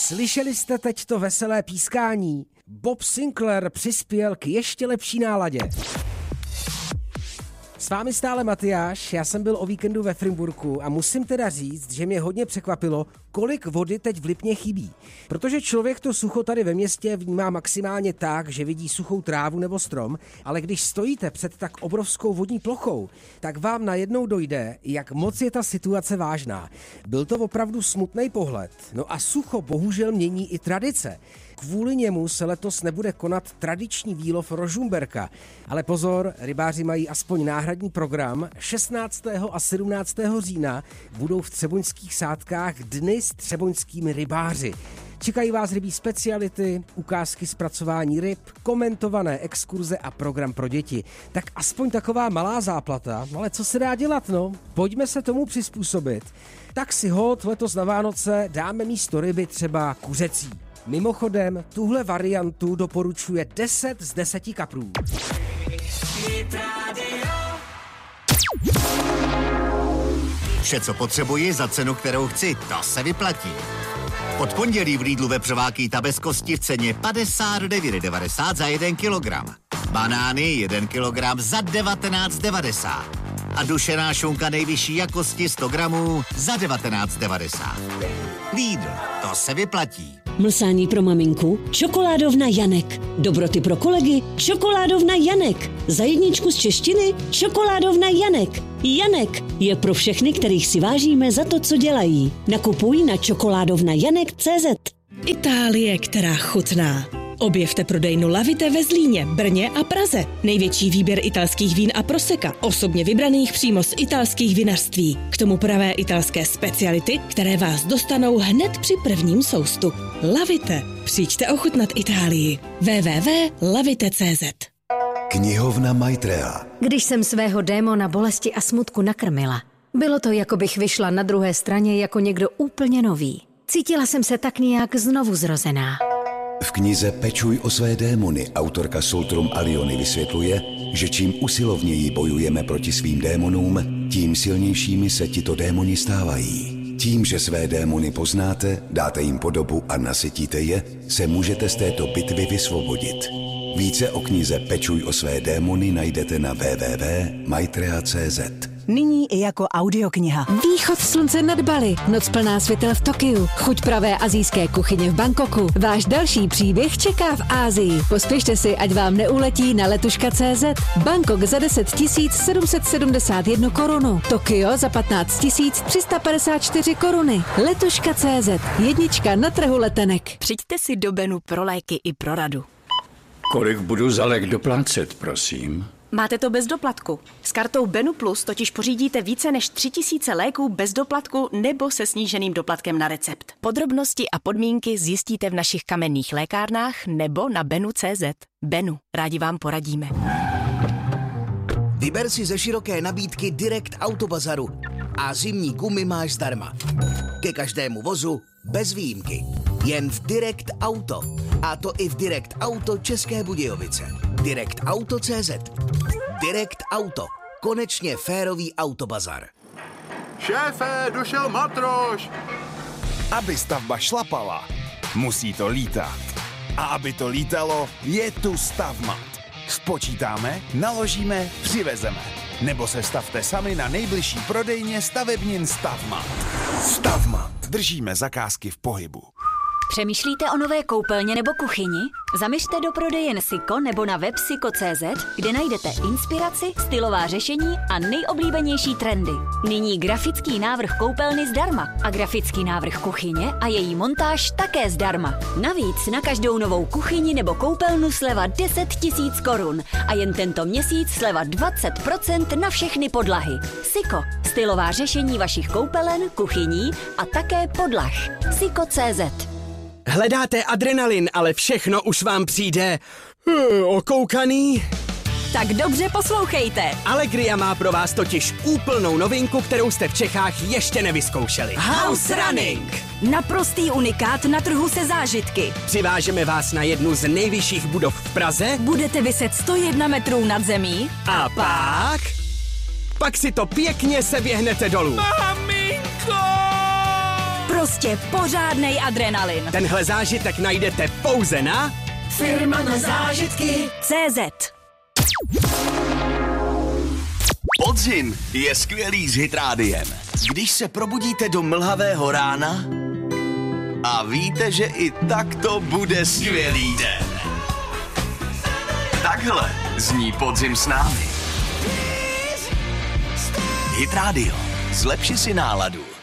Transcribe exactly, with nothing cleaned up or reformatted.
Slyšeli jste teď to veselé pískání? Bob Sinclair přispěl k ještě lepší náladě. S vámi stále Matyáš, já jsem byl o víkendu ve Frimburku a musím teda říct, že mě hodně překvapilo, kolik vody teď v Lipně chybí. Protože člověk to sucho tady ve městě vnímá maximálně tak, že vidí suchou trávu nebo strom, ale když stojíte před tak obrovskou vodní plochou, tak vám najednou dojde, jak moc je ta situace vážná. Byl to opravdu smutný pohled. No a sucho bohužel mění i tradice. Kvůli němu se letos nebude konat tradiční výlov rožumberka. Ale pozor, rybáři mají aspoň náhradní program. šestnáctého a sedmnáctého října budou v Třeboňských sádkách dny s třeboňskými rybáři. Čekají vás rybí speciality, ukázky zpracování ryb, komentované exkurze a program pro děti. Tak aspoň taková malá záplata, ale co se dá dělat, no? Pojďme se tomu přizpůsobit. Tak si hod letos na Vánoce dáme místo ryby třeba kuřecí. Mimochodem, tuhle variantu doporučuje deset z deseti kaprů. Vše, co potřebuji za cenu, kterou chci, to se vyplatí. Od pondělí v Lidlu vepřováky ta bez kosti v ceně padesát devět devadesát za jeden kilogram. Banány jeden kilogram za devatenáct devadesát. A dušená šunka nejvyšší jakosti sto gramů za devatenáct devadesát. Lidl, to se vyplatí. Mlsání pro maminku, čokoládovna Janek. Dobroty pro kolegy, čokoládovna Janek. Za jedničku z češtiny, čokoládovna Janek. Janek je pro všechny, kterých si vážíme za to, co dělají. Nakupuj na čokoládovna Janek tečka cé zet. Itálie, která chutná. Objevte prodejnu Lavite ve Zlíně, Brně a Praze. Největší výběr italských vín a proseka, osobně vybraných přímo z italských vinařství. K tomu pravé italské speciality, které vás dostanou hned při prvním soustu. Lavite. Přijďte ochutnat Itálii. w w w tečka lavite tečka cé zet. Knihovna Maitreya. Když jsem svého démona bolesti a smutku nakrmila, bylo to, jako bych vyšla na druhé straně jako někdo úplně nový. Cítila jsem se tak nějak znovu zrozená. V knize Pečuj o své démony autorka Sultrum Aliony vysvětluje, že čím usilovněji bojujeme proti svým démonům, tím silnějšími se tito démoni stávají. Tím, že své démony poznáte, dáte jim podobu a nasytíte je, se můžete z této bitvy vysvobodit. Více o knize Pečuj o své démony najdete na w w w tečka maitreya tečka cé zet. Nyní i jako audiokniha. Východ slunce nad Bali, noc plná světel v Tokiu, chuť pravé asijské kuchyně v Bangkoku. Váš další příběh čeká v Asii. Pospěšte si, ať vám neuletí na letuška tečka cé zet. Bangkok za deset tisíc sedm set sedmdesát jedna korunu. Tokio za patnáct tisíc tři sta padesát čtyři koruny. letuška tečka cé zet. Jednička na trhu letenek. Přijďte si do Benu pro léky i pro radu. Kolik budu za lék doplácet, prosím? Máte to bez doplatku. S kartou Benu Plus totiž pořídíte více než tři tisíce léků bez doplatku nebo se sníženým doplatkem na recept. Podrobnosti a podmínky zjistíte v našich kamenných lékárnách nebo na benu tečka cé zet. Benu, rádi vám poradíme. Vyber si ze široké nabídky Direct Autobazaru a zimní gumy máš zdarma. Ke každému vozu bez výjimky. Jen v Direct Auto. A to i v Direct Auto České Budějovice. Direct Auto tečka cé zet. Direct Auto. Konečně férový autobazar. Šéfe, došel matroš! Aby stavba šlapala, musí to lítat. A aby to lítalo, je tu Stavmat. Spočítáme, naložíme, přivezeme. Nebo se stavte sami na nejbližší prodejně stavebnin Stavmat. Stavmat. Držíme zakázky v pohybu. Přemýšlíte o nové koupelně nebo kuchyni? Zaměřte do prodejen Siko nebo na web siko tečka cé zet, kde najdete inspiraci, stylová řešení a nejoblíbenější trendy. Nyní grafický návrh koupelny zdarma a grafický návrh kuchyně a její montáž také zdarma. Navíc na každou novou kuchyni nebo koupelnu sleva deset tisíc korun a jen tento měsíc sleva dvacet procent na všechny podlahy. Siko, stylová řešení vašich koupelen, kuchyní a také podlah. Siko tečka cé zet. Hledáte adrenalin, ale všechno už vám přijde uh, okoukaný? Tak dobře poslouchejte. Allegria má pro vás totiž úplnou novinku, kterou jste v Čechách ještě nevyzkoušeli. House Running. Naprostý unikát na trhu se zážitky. Přivážeme vás na jednu z nejvyšších budov v Praze. Budete viset sto jedna metrů nad zemí. A pak... Pak si to pěkně seběhnete dolů. Maminko! Prostě pořádnej adrenalin. Tenhle zážitek najdete pouze na Firma na zážitky C Z. Podzim je skvělý s Hitrádiem. Když se probudíte do mlhavého rána a víte, že i tak to bude skvělý den. Takhle zní podzim s námi. Hitrádio. Zlepši si náladu.